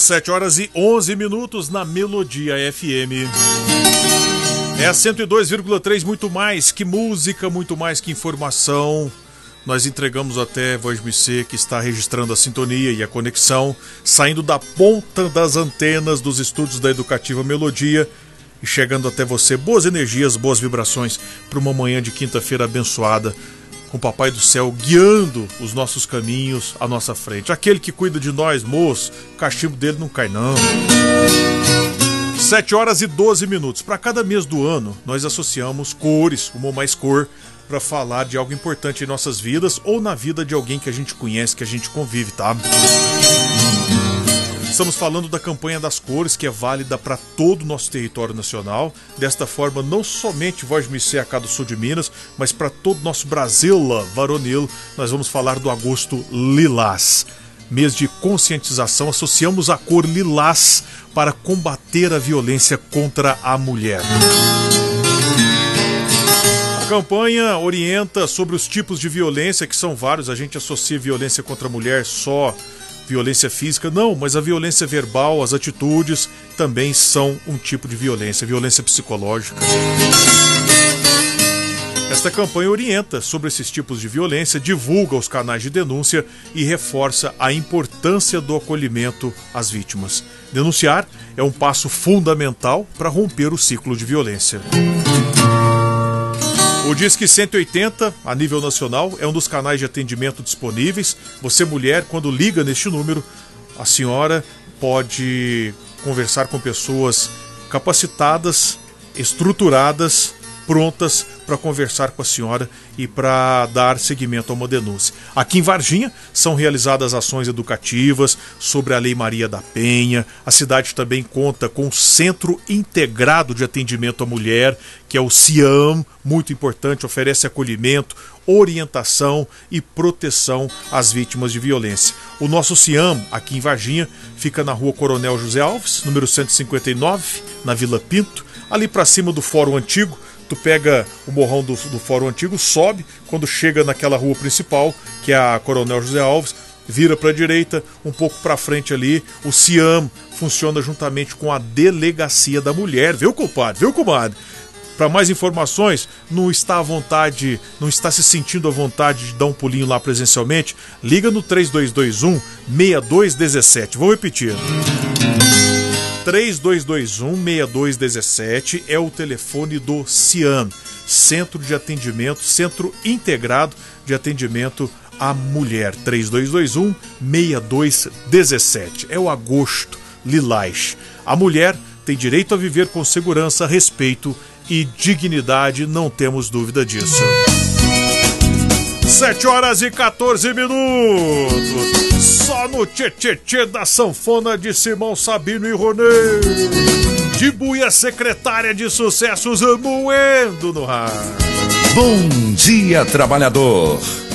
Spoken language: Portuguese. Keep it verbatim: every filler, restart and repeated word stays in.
sete horas e onze minutos na Melodia F M. É a cento e dois vírgula três, muito mais que música, muito mais que informação. Nós entregamos até Voz M C, que está registrando a sintonia e a conexão, saindo da ponta das antenas dos estúdios da Educativa Melodia e chegando até você. Boas energias, boas vibrações para uma manhã de quinta-feira abençoada, com o Papai do Céu guiando os nossos caminhos à nossa frente. Aquele que cuida de nós, moço, o cachimbo dele não cai não. sete horas e doze minutos. Para cada mês do ano, nós associamos cores, uma ou mais cor, para falar de algo importante em nossas vidas ou na vida de alguém que a gente conhece, que a gente convive, tá? Estamos falando da campanha das cores, que é válida para todo o nosso território nacional. Desta forma, não somente Voz M C acá do sul de Minas, mas para todo o nosso Brasil varonil, nós vamos falar do agosto lilás. Mês de conscientização, associamos a cor lilás para combater a violência contra a mulher. A campanha orienta sobre os tipos de violência, que são vários. A gente associa violência contra a mulher só violência física, não, mas a violência verbal, as atitudes também são um tipo de violência, violência psicológica. Esta campanha orienta sobre esses tipos de violência, divulga os canais de denúncia e reforça a importância do acolhimento às vítimas. Denunciar é um passo fundamental para romper o ciclo de violência. O Disque cento e oitenta, a nível nacional, é um dos canais de atendimento disponíveis. Você, mulher, quando liga neste número, a senhora pode conversar com pessoas capacitadas, estruturadas, prontas para conversar com a senhora e para dar seguimento a uma denúncia. Aqui em Varginha são realizadas ações educativas sobre a Lei Maria da Penha. A cidade também conta com o Centro Integrado de Atendimento à Mulher, que é o CIAM, muito importante, oferece acolhimento, orientação e proteção às vítimas de violência. O nosso CIAM, aqui em Varginha, fica na rua Coronel José Alves, número cento e cinquenta e nove, na Vila Pinto, ali para cima do Fórum Antigo. Tu pega o morrão do, do Fórum Antigo, sobe, quando chega naquela rua principal, que é a Coronel José Alves, vira para a direita, um pouco para frente ali, o CIAM funciona juntamente com a Delegacia da Mulher, viu, compadre? Viu, comadre? Para mais informações, não está à vontade, não está se sentindo à vontade de dar um pulinho lá presencialmente, liga no três dois dois um, seis dois um sete. Vou repetir. três dois dois um, seis dois um sete é o telefone do CIAM, Centro de Atendimento, Centro Integrado de Atendimento à Mulher. três dois dois um, seis dois um sete. É o agosto lilás. A mulher tem direito a viver com segurança, respeito e dignidade, não temos dúvida disso. sete horas e quatorze minutos. Só no tchê-tchê-tchê da sanfona de Simão Sabino e Ronê. De buia secretária de sucessos moendo no ar. Bom dia, trabalhador.